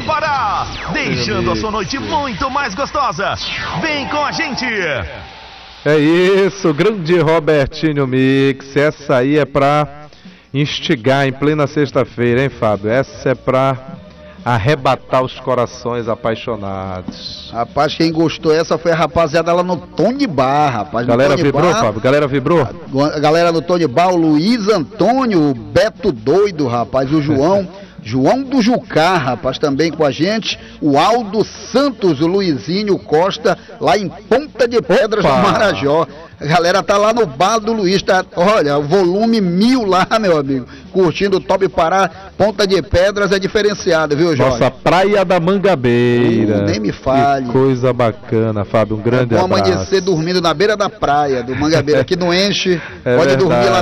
Pará, deixando a sua noite muito mais gostosa. Vem com a gente. É isso, grande Robertinho Mix. Essa aí é pra instigar em plena sexta-feira, hein, Fábio? Essa é pra arrebatar os corações apaixonados. Rapaz, quem gostou essa foi a rapaziada lá no Tony Bar, rapaz. Galera vibrou, Fábio? Galera vibrou? A galera do Tony Bar, o Luiz Antônio, o Beto Doido, rapaz, o João do Jucá, rapaz, também com a gente, o Aldo Santos, o Luizinho Costa, lá em Ponta de Pedras, no Marajó. A galera tá lá no bar do Luiz, tá, olha, o volume 1000 lá, meu amigo, curtindo o Top Pará. Ponta de Pedras é diferenciada, viu, Jorge? Nossa, Praia da Mangabeira. Nem me fale. Que coisa bacana, Fábio, um grande abraço. Amanhecer dormindo na beira da praia do Mangabeira, que não enche, É pode verdade. dormir lá